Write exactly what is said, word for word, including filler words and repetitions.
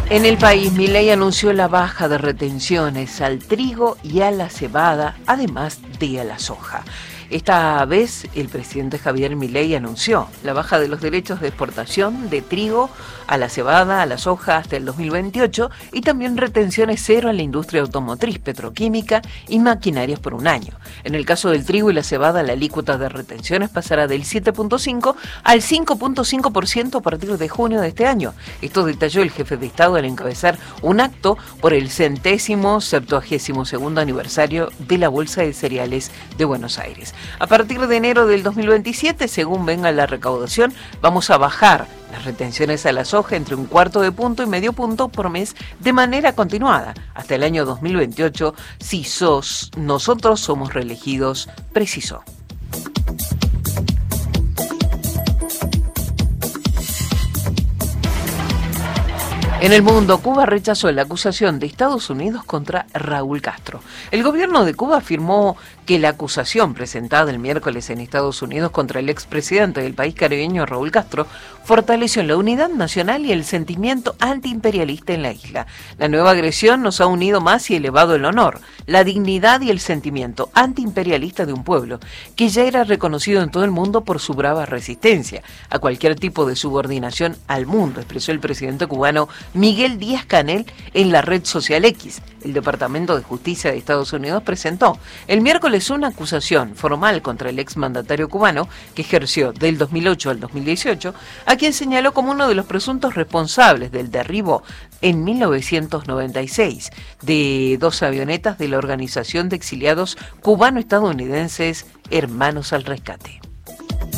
En el país, Milei anunció la baja de retenciones al trigo y a la cebada, además de a la soja. Esta vez, el presidente Javier Milei anunció la baja de los derechos de exportación de trigo a la cebada, a la soja hasta el dos mil veintiocho y también retenciones cero a la industria automotriz, petroquímica y maquinarias por un año. En el caso del trigo y la cebada, la alícuota de retenciones pasará del siete punto cinco al cinco punto cinco por ciento a partir de junio de este año. Esto detalló el jefe de Estado al encabezar un acto por el centésimo septuagésimo segundo aniversario de la Bolsa de Cereales de Buenos Aires. A partir de enero del dos mil veintisiete, según venga la recaudación, vamos a bajar las retenciones a la soja entre un cuarto de punto y medio punto por mes de manera continuada hasta el año dos mil veintiocho, si sos, nosotros somos reelegidos, precisó. En el mundo, Cuba rechazó la acusación de Estados Unidos contra Raúl Castro. El gobierno de Cuba afirmó que la acusación presentada el miércoles en Estados Unidos contra el expresidente del país caribeño Raúl Castro fortaleció la unidad nacional y el sentimiento antiimperialista en la isla. La nueva agresión nos ha unido más y elevado el honor, la dignidad y el sentimiento antiimperialista de un pueblo que ya era reconocido en todo el mundo por su brava resistencia a cualquier tipo de subordinación al mundo, expresó el presidente cubano Miguel Díaz-Canel en la red social X. El Departamento de Justicia de Estados Unidos presentó el miércoles una acusación formal contra el exmandatario cubano que ejerció del dos mil ocho al dos mil dieciocho, a quien señaló como uno de los presuntos responsables del derribo en mil novecientos noventa y seis de dos avionetas de la Organización de Exiliados Cubano-Estadounidenses Hermanos al Rescate.